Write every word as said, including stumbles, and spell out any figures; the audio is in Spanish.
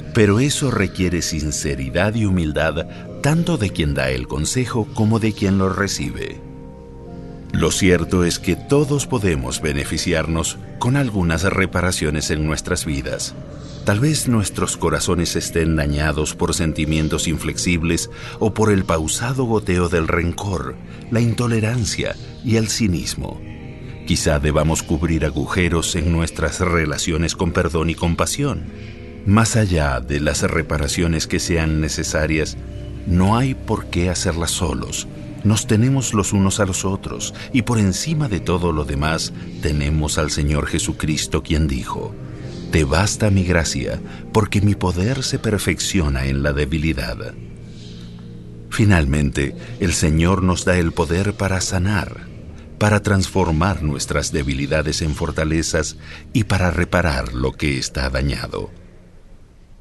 Pero eso requiere sinceridad y humildad tanto de quien da el consejo como de quien lo recibe. Lo cierto es que todos podemos beneficiarnos con algunas reparaciones en nuestras vidas. Tal vez nuestros corazones estén dañados por sentimientos inflexibles o por el pausado goteo del rencor, la intolerancia y el cinismo. Quizá debamos cubrir agujeros en nuestras relaciones con perdón y compasión. Más allá de las reparaciones que sean necesarias, no hay por qué hacerlas solos. Nos tenemos los unos a los otros y por encima de todo lo demás tenemos al Señor Jesucristo, quien dijo: «Te basta mi gracia, porque mi poder se perfecciona en la debilidad». Finalmente, el Señor nos da el poder para sanar, para transformar nuestras debilidades en fortalezas y para reparar lo que está dañado.